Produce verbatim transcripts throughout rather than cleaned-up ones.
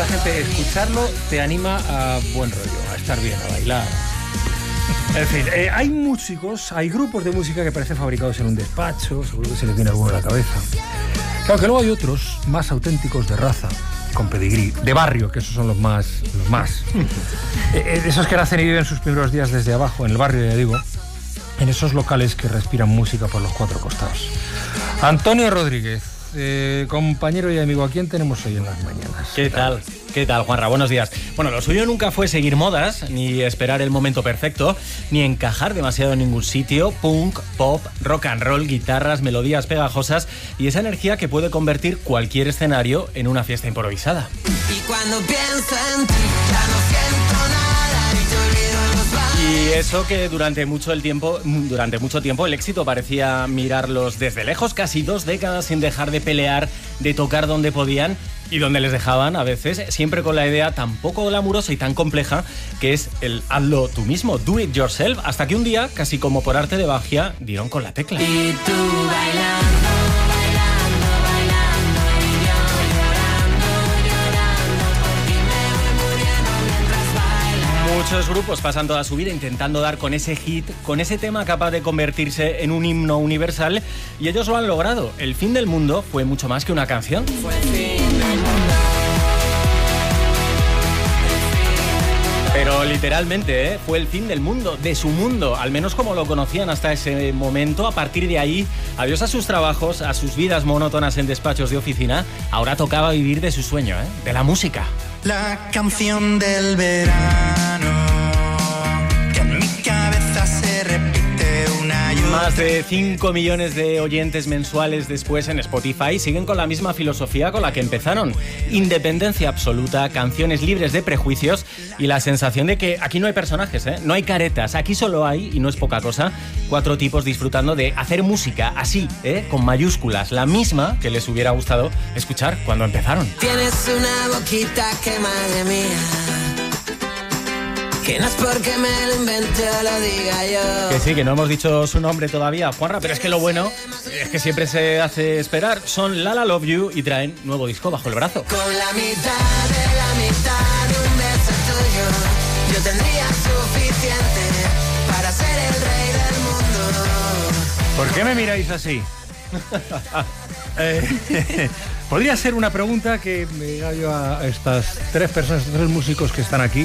esta gente, escucharlo te anima a buen rollo, a estar bien, a bailar. En fin, eh, hay músicos, hay grupos de música que parecen fabricados en un despacho, seguro que se les viene alguno a la cabeza. Claro que luego hay otros más auténticos, de raza, con pedigrí, de barrio, que esos son los más, los más. eh, esos que nacen y viven sus primeros días desde abajo, en el barrio, ya digo, en esos locales que respiran música por los cuatro costados. Antonio Rodríguez, eh, compañero y amigo, ¿a quién tenemos hoy en las mañanas? ¿Qué tal? ¿Qué tal, Juanra? Buenos días. Bueno, lo suyo nunca fue seguir modas, ni esperar el momento perfecto, ni encajar demasiado en ningún sitio. Punk, pop, rock and roll, guitarras, melodías pegajosas y esa energía que puede convertir cualquier escenario en una fiesta improvisada. Y cuando pienso en ti, ya no siento nada y te olvido en los bares. Y eso que durante mucho, el tiempo, durante mucho tiempo el éxito parecía mirarlos desde lejos, casi dos décadas sin dejar de pelear, de tocar donde podían y donde les dejaban a veces, siempre con la idea tan poco glamurosa y tan compleja que es el hazlo tú mismo, do it yourself, hasta que un día, casi como por arte de magia, dieron con la tecla. Y tú bailando, bailando, bailando y yo llorando, llorando, por ti me voy muriendo mientras bailas. Muchos grupos pasan toda su vida intentando dar con ese hit, con ese tema capaz de convertirse en un himno universal, y ellos lo han logrado. El fin del mundo fue mucho más que una canción. Fue el fin del mundo. Pero literalmente, ¿eh? Fue el fin del mundo, de su mundo, al menos como lo conocían hasta ese momento. A partir de ahí, adiós a sus trabajos, a sus vidas monótonas en despachos de oficina. Ahora tocaba vivir de su sueño, ¿eh? De la música. La canción del verano, que en mi cabeza se repite una y otra. Más de cinco millones de oyentes mensuales después en Spotify siguen con la misma filosofía con la que empezaron. Independencia absoluta, canciones libres de prejuicios y la sensación de que aquí no hay personajes, ¿eh? No hay caretas, aquí solo hay, y no es poca cosa, cuatro tipos disfrutando de hacer música así, ¿eh? Con mayúsculas, la misma que les hubiera gustado escuchar cuando empezaron. Tienes una boquita que, madre mía, que no es porque me lo invente o lo diga yo. Que sí, que no hemos dicho su nombre todavía, Juanra, pero es que lo bueno es que siempre se hace esperar. Son La La Love You y traen nuevo disco bajo el brazo. Con la mitad de la mitad de un beso tuyo, yo tendría suficiente para ser el rey del mundo. ¿Por qué me miráis así? eh, podría ser una pregunta que me haga yo a estas tres personas, estos tres músicos que están aquí.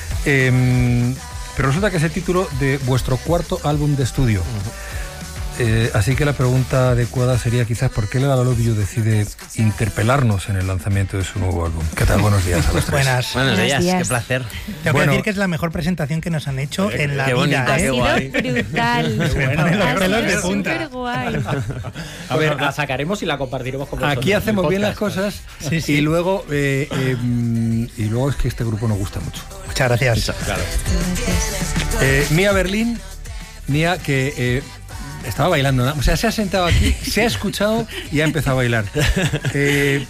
Eh, pero resulta que es el título de vuestro cuarto álbum de estudio. Eh, así que la pregunta adecuada sería quizás ¿por qué La La Love You decide interpelarnos en el lanzamiento de su nuevo álbum? ¿Qué tal? Buenos días a los tres. Buenas. Buenos días, días. qué placer. Tengo Bueno, que decir que es la mejor presentación que nos han hecho qué, en la qué vida. bonita, ¿eh? qué Ha guay. sido brutal. Se me ponen los Ha pelos de sido punta. súper guay. A ver, la sacaremos y la compartiremos con vosotros. Aquí hacemos en el bien las podcast. cosas Sí, sí. y luego eh, eh, y luego es que este grupo nos gusta mucho. Muchas gracias. Claro. Eh, Mía Berlín, Mía que eh, estaba bailando, ¿no? O sea, se ha sentado aquí, se ha escuchado y ha empezado a bailar. Eh,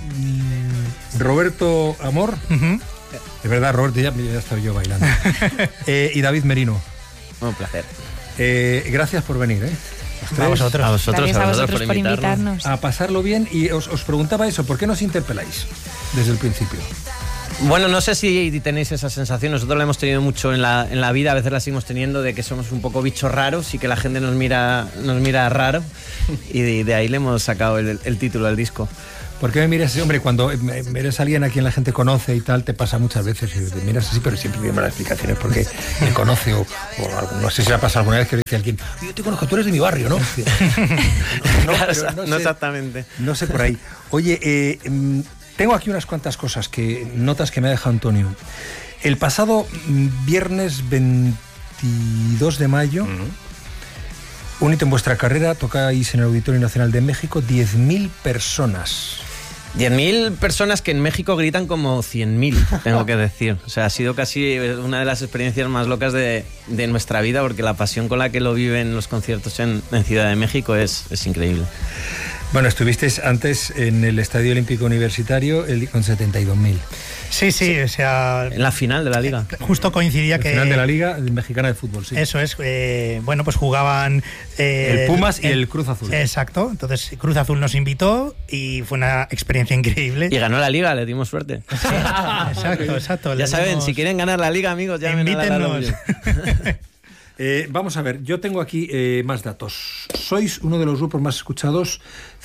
mm, Roberto Amor, Ujú. de verdad, Roberto, ya, ya estaba yo bailando. Eh, y David Merino, Un placer. eh, gracias por venir, ¿eh? Los tres, A vosotros. A vosotros, Gracias a a vosotros vosotros por invitarnos. a pasarlo bien. Y os, os preguntaba eso, ¿por qué nos interpeláis desde el principio? Bueno, no sé si tenéis esa sensación, nosotros la hemos tenido mucho en la, en la vida, a veces la seguimos teniendo, de que somos un poco bichos raros y que la gente nos mira, nos mira raro, y de, de ahí le hemos sacado el, el título al disco. ¿Por qué me miras así? Hombre, cuando eres alguien a quien la gente conoce y tal, te pasa muchas veces y te miras así, pero siempre vienen las explicaciones porque me conoce o, o algo, no sé si le ha pasado alguna vez que dice alguien, yo te conozco, tú eres de mi barrio, ¿no? No, pero no, no sé, exactamente. no sé por ahí. Oye, eh, mm, tengo aquí unas cuantas cosas, que notas que me ha dejado Antonio. El pasado mm, viernes veintidós de mayo, uh-huh. un hito en vuestra carrera, tocáis en el Auditorio Nacional de México, diez mil personas. diez mil personas que en México gritan como cien mil, tengo que decir. O sea, ha sido casi una de las experiencias más locas de, de nuestra vida, porque la pasión con la que lo viven los conciertos en, en Ciudad de México es, es increíble. Bueno, estuvisteis antes en el Estadio Olímpico Universitario el, con setenta y dos mil. Sí, sí, o sea... En la final de la liga. Justo coincidía El que... final de la Liga Mexicana de Fútbol, sí. Eso es, eh, bueno, pues jugaban... eh, El Pumas y el Cruz Azul. Exacto, entonces Cruz Azul nos invitó y fue una experiencia increíble. Y ganó la liga, le dimos suerte. Exacto, exacto. Ya le saben, dimos- si quieren ganar la liga, amigos, llamen a la Lalo Invítennos. Music. Eh, vamos a ver, yo tengo aquí eh, más datos. Sois uno de los grupos más escuchados,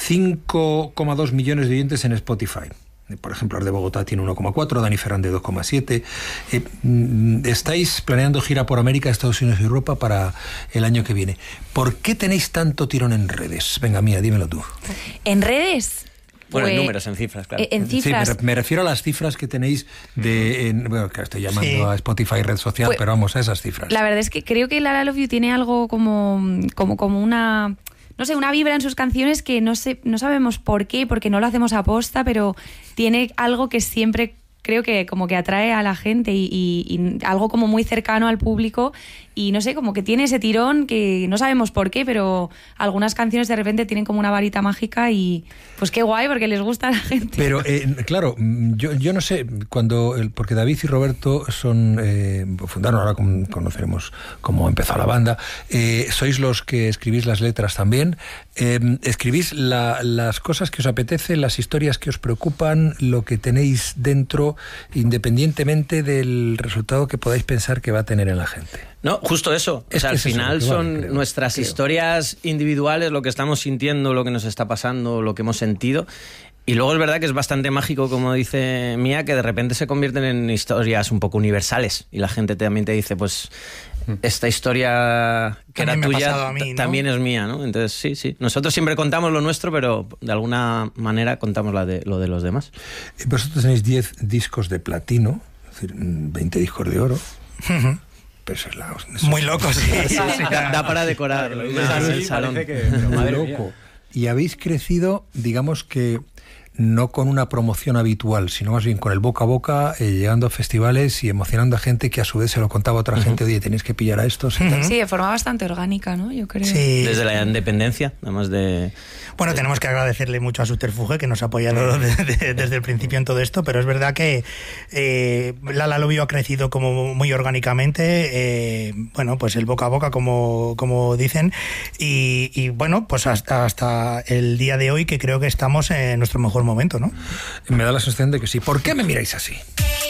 cinco coma dos millones de oyentes en Spotify. Eh, Por ejemplo, Ars de Bogotá tiene uno coma cuatro, Dani Fernández dos coma siete. Eh, mm, estáis planeando gira por América, Estados Unidos y Europa para el año que viene. ¿Por qué tenéis tanto tirón en redes? Venga, Mía, dímelo tú. En redes. Bueno, en pues, números, en cifras, claro. eh, En Sí, me, cifras. re- me refiero a las cifras que tenéis de... en- bueno, que estoy llamando Sí. a Spotify red social, Pues, pero vamos a esas cifras. La verdad es que creo que Lara Love You tiene algo como, como, como una, no sé, una vibra en sus canciones que no sé, no sabemos por qué, porque no lo hacemos a posta, pero tiene algo que siempre creo que como que atrae a la gente y, y- y algo como muy cercano al público y no sé, como que tiene ese tirón que no sabemos por qué, pero algunas canciones de repente tienen como una varita mágica y pues qué guay porque les gusta a la gente. Pero, eh, claro, mm, yo, yo no sé, cuando el- porque David y Roberto son eh, fundaron, ahora con- conoceremos cómo empezó la banda, eh, sois los que escribís las letras también, eh, escribís la- las cosas que os apetece, las historias que os preocupan, lo que tenéis dentro, independientemente del resultado que podáis pensar que va a tener en la gente. No, justo eso. Es o sea, que al es eso final lo que vale, son creo, nuestras creo. historias individuales, lo que estamos sintiendo, lo que nos está pasando, lo que hemos sentido. Y luego es verdad que es bastante mágico, como dice Mía, que de repente se convierten en historias un poco universales. Y la gente también te dice, pues, esta historia que También era me ha tuya pasado a mí, t- ¿no? también es mía, ¿no? Entonces, sí, sí. Nosotros siempre contamos lo nuestro, pero de alguna manera contamos la de, lo de los demás. Eh, Vosotros tenéis diez discos de platino, es decir, mm, veinte discos de oro. Ujú. Pero eso es la... eso Muy es- loco, sí. sí, sí. Da, da para decorar Claro, una- es así, el salón. parece que- pero Muy madre mía. loco. Y habéis crecido, digamos que no con una promoción habitual, sino más bien con el boca a boca, eh, llegando a festivales y emocionando a gente que a su vez se lo contaba a otra gente, oye, tenéis que pillar a estos. y tal. Sí, de forma bastante orgánica, ¿no? Yo creo. Sí. Desde la independencia, además de... Bueno, tenemos que agradecerle mucho a Subterfuge, que nos ha apoyado de- de- desde el principio en todo esto, pero es verdad que eh, Lala Love You ha crecido como muy orgánicamente, eh, bueno, pues el boca a boca, como, como dicen, y, y bueno, pues hasta, hasta el día de hoy, que creo que estamos en nuestro mejor momento, ¿no? Me da la sensación de que sí. ¿Por qué me miráis así?